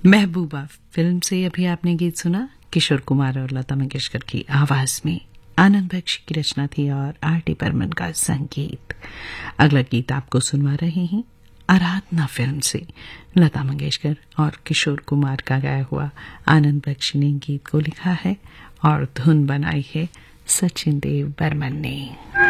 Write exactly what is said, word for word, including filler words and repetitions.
महबूबा film से अभी आपने गीत सुना किशोर कुमार और लता मंगेशकर की आवाज में। आनंद बख्शी की रचना थी और आर टी बर्मन का संगीत। अगला गीत आपको सुनवा रहे हैं आराधना फिल्म से। लता मंगेशकर और किशोर कुमार का गाया हुआ आनंद बख्शी ने गीत को लिखा है और धुन बनाई है सचिन देव बर्मन ने।